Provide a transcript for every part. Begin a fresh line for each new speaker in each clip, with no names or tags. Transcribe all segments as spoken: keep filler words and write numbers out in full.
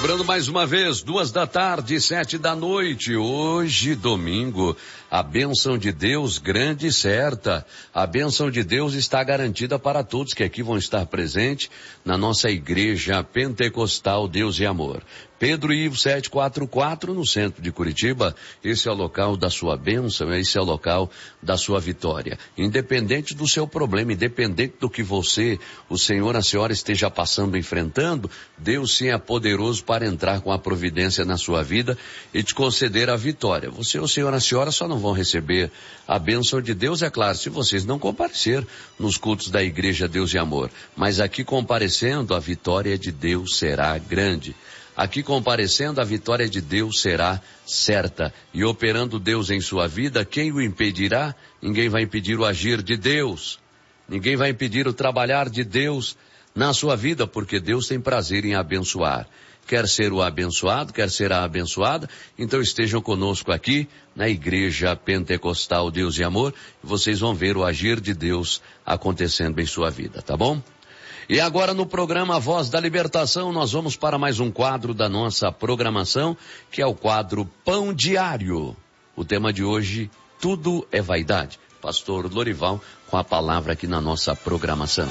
Lembrando mais uma vez, duas da tarde, sete da noite, hoje domingo, a bênção de Deus grande e certa, a bênção de Deus está garantida para todos que aqui vão estar presentes na nossa igreja pentecostal Deus e Amor. Pedro Ivo setecentos e quarenta e quatro, no centro de Curitiba. Esse é o local da sua bênção, esse é o local da sua vitória. Independente do seu problema, independente do que você, o senhor, a senhora esteja passando, enfrentando, Deus sim é poderoso para entrar com a providência na sua vida e te conceder a vitória. Você, o senhor, a senhora só não vão receber a bênção de Deus, é claro, se vocês não comparecer nos cultos da igreja Deus e Amor. Mas aqui comparecendo, a vitória de Deus será grande. Aqui comparecendo, a vitória de Deus será certa. E operando Deus em sua vida, quem o impedirá? Ninguém vai impedir o agir de Deus. Ninguém vai impedir o trabalhar de Deus na sua vida, porque Deus tem prazer em abençoar. Quer ser o abençoado, quer ser a abençoada, então estejam conosco aqui na Igreja Pentecostal Deus e Amor, e vocês vão ver o agir de Deus acontecendo em sua vida, tá bom? E agora no programa Voz da Libertação, nós vamos para mais um quadro da nossa programação, que é o quadro Pão Diário. O tema de hoje, tudo é vaidade. Pastor Lorival com a palavra aqui na nossa programação.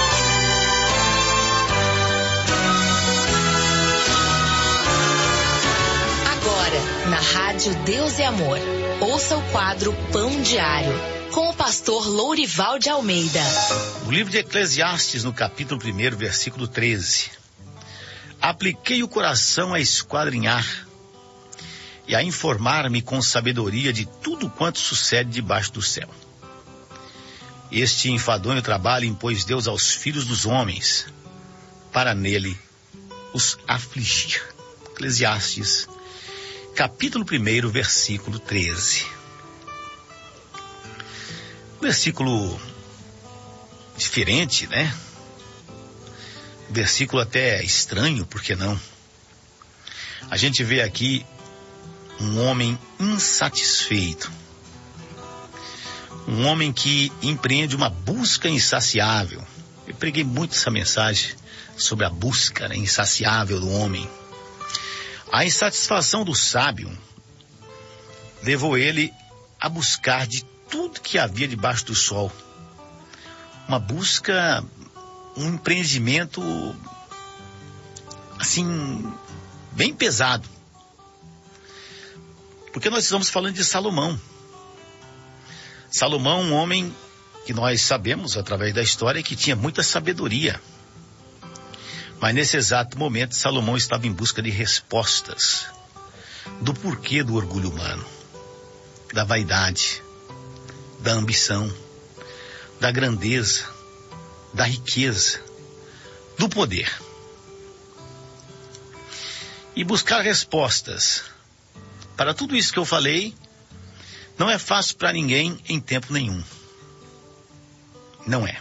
Agora, na Rádio Deus e Amor, ouça o quadro Pão Diário, com o pastor Lourival de Almeida.
No livro de Eclesiastes, no capítulo primeiro, versículo treze. Apliquei o coração a esquadrinhar e a informar-me com sabedoria de tudo quanto sucede debaixo do céu. Este enfadonho trabalho impôs Deus aos filhos dos homens, para nele os afligir. Eclesiastes, capítulo primeiro, versículo treze. Versículo diferente, né? Versículo até estranho, por que não? A gente vê aqui um homem insatisfeito. Um homem que empreende uma busca insaciável. Eu preguei muito essa mensagem sobre a busca, né, insaciável do homem. A insatisfação do sábio levou ele a buscar de tudo que havia debaixo do sol. Uma busca, um empreendimento, assim, bem pesado. Porque nós estamos falando de Salomão. Salomão, um homem que nós sabemos, através da história, que tinha muita sabedoria. Mas nesse exato momento, Salomão estava em busca de respostas do porquê do orgulho humano, da vaidade, da ambição, da grandeza, da riqueza, do poder. E buscar respostas para tudo isso que eu falei não é fácil para ninguém em tempo nenhum. Não é.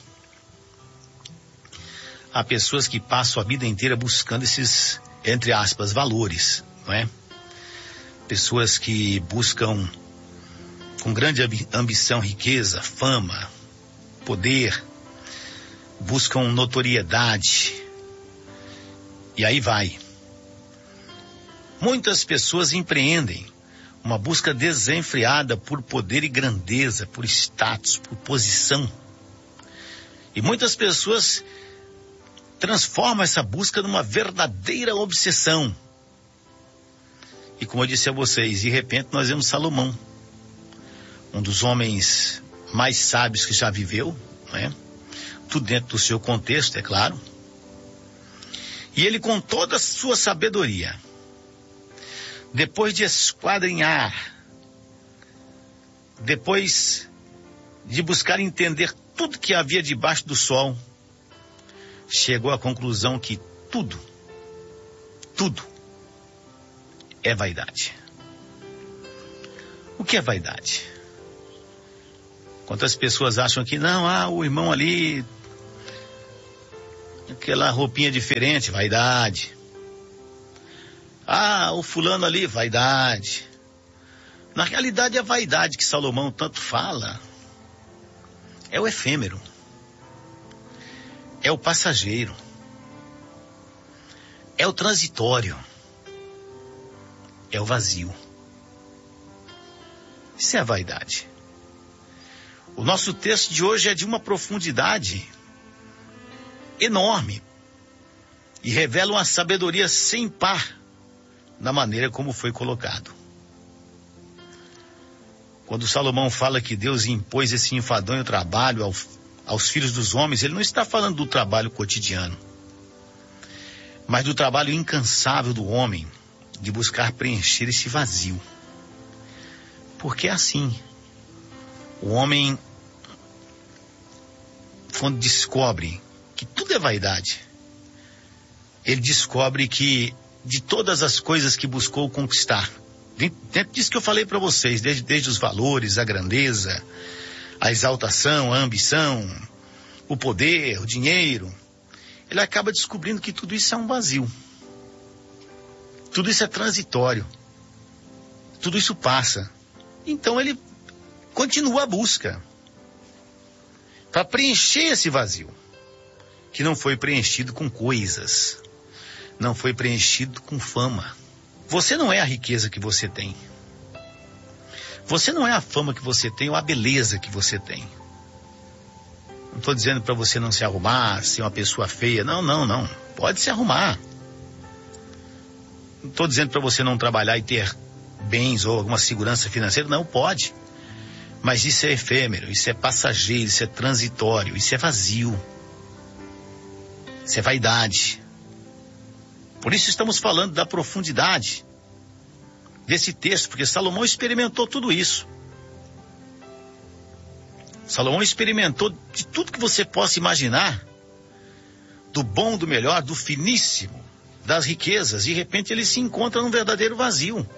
Há pessoas que passam a vida inteira buscando esses, entre aspas, valores, não é? Pessoas que buscam com grande ambição, riqueza, fama, poder, buscam notoriedade, e aí vai. Muitas pessoas empreendem uma busca desenfreada por poder e grandeza, por status, por posição. E muitas pessoas transformam essa busca numa verdadeira obsessão. E como eu disse a vocês, de repente nós vemos Salomão, um dos homens mais sábios que já viveu, não é? Tudo dentro do seu contexto, é claro. E ele, com toda a sua sabedoria, depois de esquadrinhar, depois de buscar entender tudo que havia debaixo do sol, chegou à conclusão que tudo, tudo é vaidade. O que é vaidade? Quantas pessoas acham que não, ah, o irmão ali, aquela roupinha diferente, vaidade. Ah, o fulano ali, vaidade. Na realidade, a vaidade que Salomão tanto fala é o efêmero, é o passageiro, é o transitório. é o vazio. Isso é a vaidade. O nosso texto de hoje é de uma profundidade enorme e revela uma sabedoria sem par na maneira como foi colocado. Quando Salomão fala que Deus impôs esse enfadonho trabalho ao, aos filhos dos homens, ele não está falando do trabalho cotidiano, mas do trabalho incansável do homem de buscar preencher esse vazio. Porque é assim. O homem, quando descobre que tudo é vaidade, ele descobre que de todas as coisas que buscou conquistar, dentro disso que eu falei para vocês, desde, desde os valores, a grandeza, a exaltação, a ambição, o poder, o dinheiro, ele acaba descobrindo que tudo isso é um vazio. Tudo isso é transitório. Tudo isso passa. Então ele continua a busca para preencher esse vazio, que não foi preenchido com coisas, não foi preenchido com fama. Você não é a riqueza que você tem. Você não é a fama que você tem ou a beleza que você tem. Não estou dizendo para você não se arrumar, ser uma pessoa feia. Não, não, não. Pode se arrumar. Não estou dizendo para você não trabalhar e ter bens ou alguma segurança financeira. Não, pode. Mas isso é efêmero, isso é passageiro, isso é transitório, isso é vazio. Isso é vaidade. Por isso estamos falando da profundidade desse texto, porque Salomão experimentou tudo isso. Salomão experimentou de tudo que você possa imaginar, do bom, do melhor, do finíssimo, das riquezas, e de repente ele se encontra num verdadeiro vazio.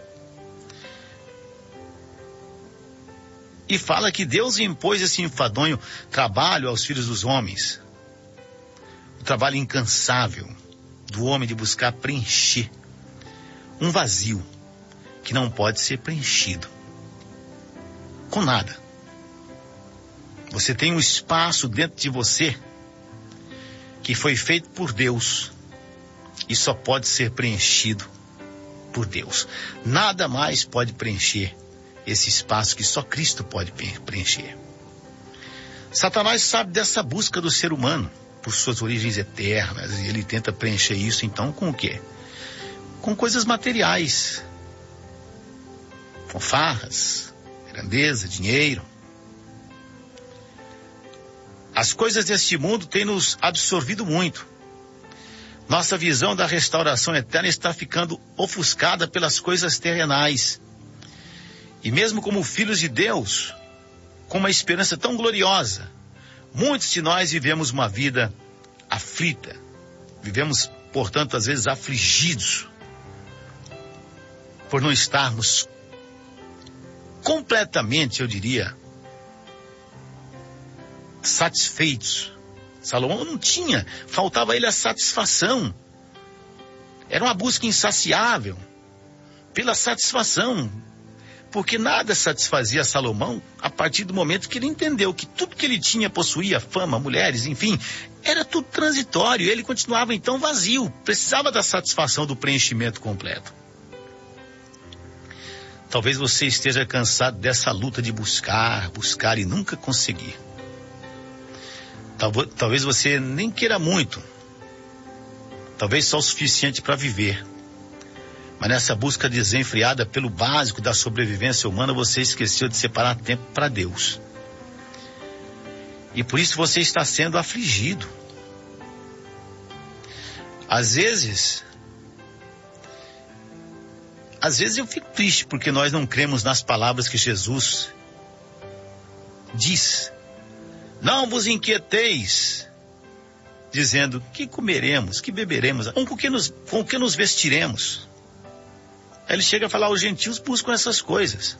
E fala que Deus impôs esse enfadonho trabalho aos filhos dos homens. O trabalho incansável do homem de buscar preencher um vazio que não pode ser preenchido com nada. Você tem um espaço dentro de você que foi feito por Deus e só pode ser preenchido por Deus. Nada mais pode preencher esse espaço que só Cristo pode preencher. Satanás sabe dessa busca do ser humano por suas origens eternas, e ele tenta preencher isso então com o quê? Com coisas materiais, com farras, grandeza, dinheiro. As coisas deste mundo têm nos absorvido muito. Nossa visão da restauração eterna está ficando ofuscada pelas coisas terrenais. E mesmo como filhos de Deus, com uma esperança tão gloriosa, muitos de nós vivemos uma vida aflita. Vivemos, portanto, às vezes afligidos por não estarmos completamente, eu diria, satisfeitos. Salomão não tinha, faltava a ele a satisfação. Era uma busca insaciável pela satisfação, porque nada satisfazia Salomão a partir do momento que ele entendeu que tudo que ele tinha possuía, fama, mulheres, enfim, era tudo transitório. Ele continuava então vazio, precisava da satisfação, do preenchimento completo. Talvez você esteja cansado dessa luta de buscar, buscar e nunca conseguir. Talvez você nem queira muito, talvez só o suficiente para viver. Mas nessa busca desenfreada pelo básico da sobrevivência humana, você esqueceu de separar tempo para Deus. E por isso você está sendo afligido. Às vezes, às vezes eu fico triste porque nós não cremos nas palavras que Jesus diz. Não vos inquieteis, dizendo, que comeremos, que beberemos, com o que nos, com o que nos vestiremos. Aí ele chega a falar, os gentios buscam essas coisas.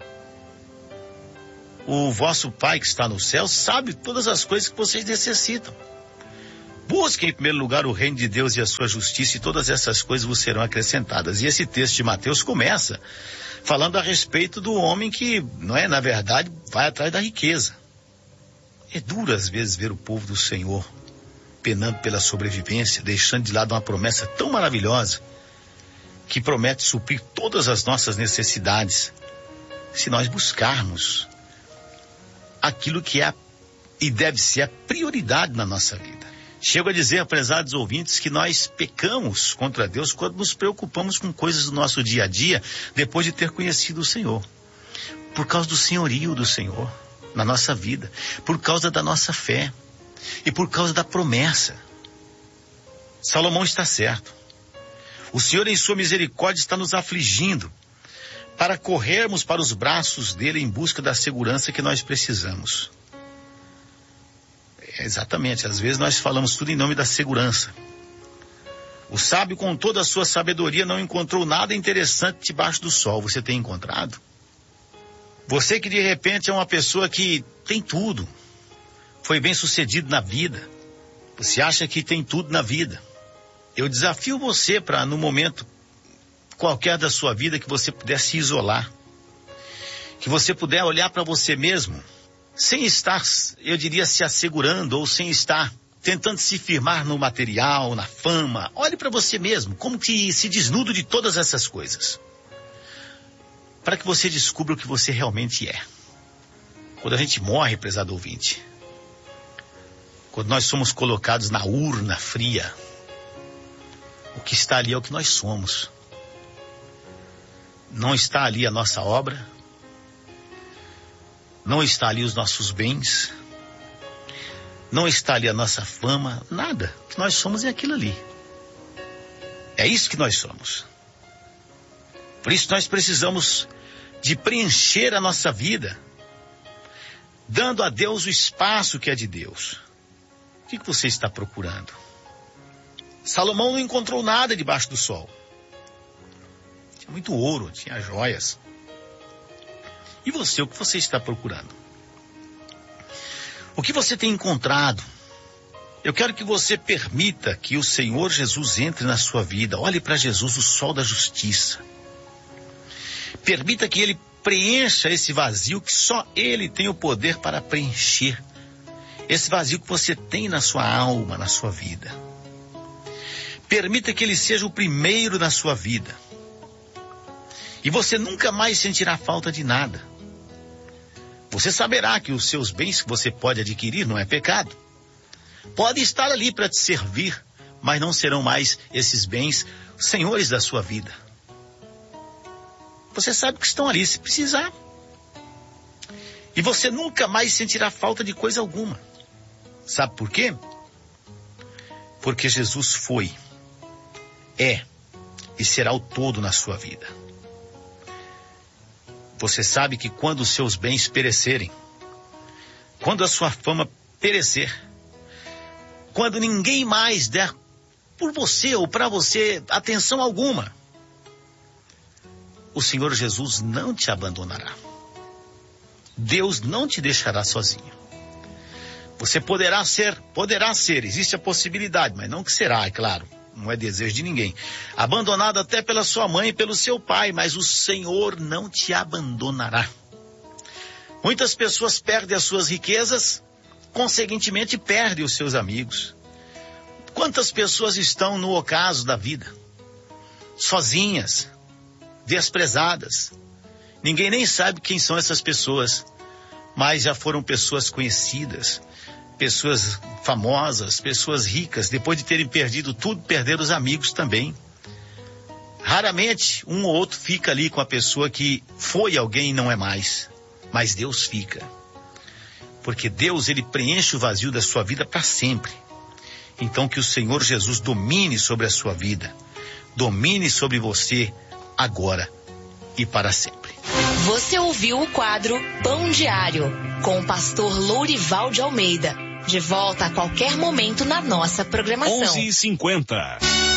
O vosso Pai que está no céu sabe todas as coisas que vocês necessitam. Busquem em primeiro lugar o reino de Deus e a sua justiça, e todas essas coisas vos serão acrescentadas. E esse texto de Mateus começa falando a respeito do homem que, não é, na verdade, vai atrás da riqueza. É duro às vezes ver o povo do Senhor penando pela sobrevivência, deixando de lado uma promessa tão maravilhosa que promete suprir todas as nossas necessidades, se nós buscarmos aquilo que é e deve ser a prioridade na nossa vida. Chego a dizer, prezados ouvintes, que nós pecamos contra Deus quando nos preocupamos com coisas do nosso dia a dia, depois de ter conhecido o Senhor. Por causa do senhorio do Senhor na nossa vida, por causa da nossa fé e por causa da promessa. Salomão está certo. O Senhor, em sua misericórdia, está nos afligindo para corrermos para os braços dele em busca da segurança que nós precisamos. É, exatamente, às vezes nós falamos tudo em nome da segurança. O sábio, com toda a sua sabedoria, não encontrou nada interessante debaixo do sol. Você tem encontrado? Você que de repente é uma pessoa que tem tudo, foi bem sucedido na vida, você acha que tem tudo na vida. Eu desafio você para, no momento qualquer da sua vida, que você puder se isolar, que você puder olhar para você mesmo, sem estar, eu diria, se assegurando ou sem estar tentando se firmar no material, na fama. Olhe para você mesmo, como que se desnudo de todas essas coisas, para que você descubra o que você realmente é. Quando a gente morre, prezado ouvinte, quando nós somos colocados na urna fria, o que está ali é o que nós somos. Não está ali a nossa obra, não está ali os nossos bens, não está ali a nossa fama, nada. O que nós somos é aquilo ali. É isso que nós somos. Por isso nós precisamos de preencher a nossa vida, dando a Deus o espaço que é de Deus. O que você está procurando? Salomão não encontrou nada debaixo do sol. Tinha muito ouro, tinha joias. E você, o que você está procurando? O que você tem encontrado? Eu quero que você permita que o Senhor Jesus entre na sua vida. Olhe para Jesus, o sol da justiça. Permita que Ele preencha esse vazio que só Ele tem o poder para preencher. Esse vazio que você tem na sua alma, na sua vida. Permita que Ele seja o primeiro na sua vida. E você nunca mais sentirá falta de nada. Você saberá que os seus bens que você pode adquirir não é pecado. Podem estar ali para te servir, mas não serão mais esses bens os senhores da sua vida. Você sabe que estão ali se precisar. E você nunca mais sentirá falta de coisa alguma. Sabe por quê? Porque Jesus foi, é e será o todo na sua vida. Você sabe que quando os seus bens perecerem, quando a sua fama perecer, quando ninguém mais der por você ou para você atenção alguma, o Senhor Jesus não te abandonará. Deus não te deixará sozinho. Você poderá ser, poderá ser, existe a possibilidade, mas não que será, é claro, não é desejo de ninguém. Abandonado até pela sua mãe e pelo seu pai, mas o Senhor não te abandonará. Muitas pessoas perdem as suas riquezas, consequentemente perdem os seus amigos. Quantas pessoas estão no ocaso da vida? Sozinhas, desprezadas. Ninguém nem sabe quem são essas pessoas, mas já foram pessoas conhecidas, pessoas famosas, pessoas ricas. Depois de terem perdido tudo, perderam os amigos também. Raramente um ou outro fica ali com a pessoa que foi alguém e não é mais, mas Deus fica, porque Deus, Ele preenche o vazio da sua vida para sempre. Então que o Senhor Jesus domine sobre a sua vida, domine sobre você agora e para sempre.
Você ouviu o quadro Pão Diário, com o pastor Lourival de Almeida. De volta a qualquer momento na nossa programação.
onze e cinquenta